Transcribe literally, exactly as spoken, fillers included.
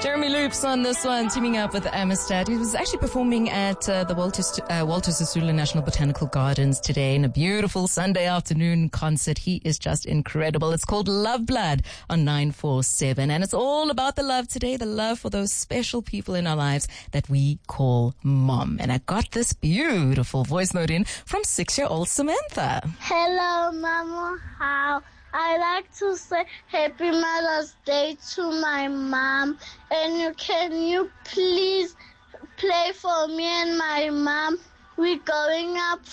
Jeremy Loops on this one, teaming up with Amistad. He was actually performing at uh, the Walter, uh, Walter Sisulu National Botanical Gardens today in a beautiful Sunday afternoon concert. He is just incredible. It's called Love Blood on nine four seven. And it's all about the love today, the love for those special people in our lives that we call mom. And I got this beautiful voice note in from six-year-old Samantha. Hello, Mama. How? I like to say Happy Mother's Day to my mom. And you, can you please play for me and my mom? We're going up